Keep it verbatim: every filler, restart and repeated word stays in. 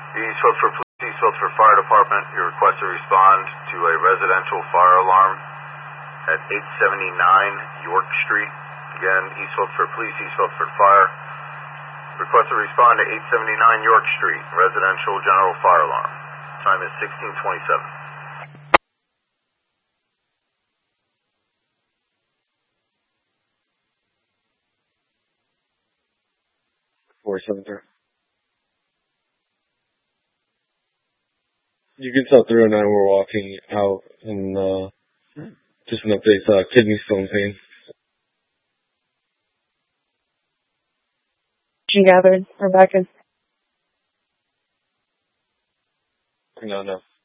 East Phillipsburg Police, East Phillipsburg Fire Department, your request to respond to a residential fire alarm at eight seventy-nine York Street. Again, East Phillipsburg Police, East Phillipsburg Fire. Request to respond to eight seventy-nine York Street, residential general fire alarm. Time is sixteen twenty-seven. four seven three. You can tell three oh nine we're walking out, and uh, just an update, uh, kidney stone pain. You gathered, Rebecca? No, no.